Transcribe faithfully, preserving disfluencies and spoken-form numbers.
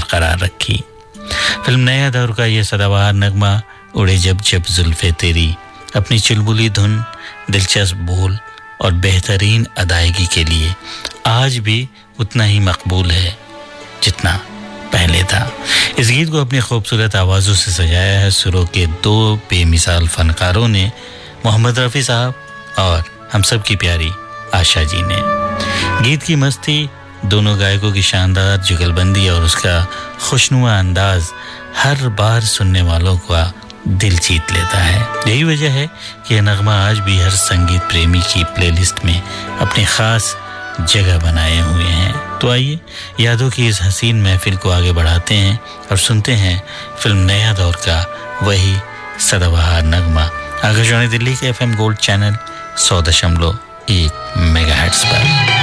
बरकरार रखी। फिल्म नया दौर का ये सदाबहार नगमा उड़े जब जब जुल्फे तेरी अपनी चुलबुली धुन, दिलचस्प बोल और बेहतरीन अदायगी के लिए आज भी उतना ही मकबूल है जितना पहले था। इस गीत को अपनी खूबसूरत आवाज़ों से सजाया है सुरों के दो बेमिसाल फनकारों ने, मोहम्मद रफ़ी साहब और हम सब की प्यारी आशा जी ने। गीत की मस्ती, दोनों गायकों की शानदार जुगलबंदी और उसका खुशनुमा अंदाज हर बार सुनने वालों का दिल जीत लेता है। यही वजह है कि यह नगमा आज भी हर संगीत प्रेमी की प्लेलिस्ट में अपनी ख़ास जगह बनाए हुए हैं। तो आइए यादों की इस हसीन महफिल को आगे बढ़ाते हैं और सुनते हैं फिल्म नया दौर का वही सदाबहार नगमा आकाशवाणी दिल्ली के एफ एम गोल्ड चैनल सौ दशमलव एक मेगाहर्ट्ज़ पर।